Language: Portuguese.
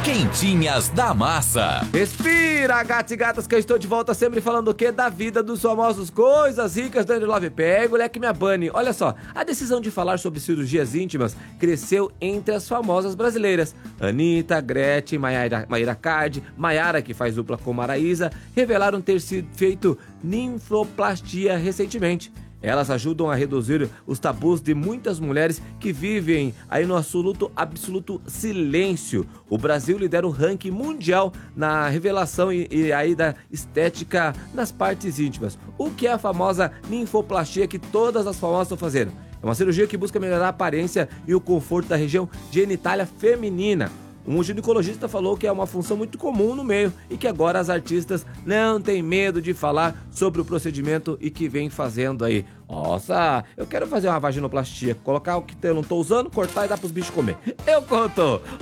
Quentinhas da Massa. Respira, gatos e gatas, que eu estou de volta sempre falando o quê? Da vida dos famosos, coisas ricas do Love Pego, Leque Minha Bunny. Olha só, a decisão de falar sobre cirurgias íntimas cresceu entre as famosas brasileiras. Anitta, Gretchen, Mayra Card, Mayara, que faz dupla com Maraísa, revelaram ter sido feito ninfoplastia recentemente. Elas ajudam a reduzir os tabus de muitas mulheres que vivem aí no absoluto silêncio. O Brasil lidera o ranking mundial na revelação e aí da estética nas partes íntimas. O que é a famosa ninfoplastia que todas as famosas estão fazendo? É uma cirurgia que busca melhorar a aparência e o conforto da região genitália feminina. Um ginecologista falou que é uma função muito comum no meio e que agora as artistas não têm medo de falar sobre o procedimento e que vem fazendo aí. Nossa, eu quero fazer uma vaginoplastia, colocar o que eu não tô usando, cortar e dar pros bichos comer. Eu conto!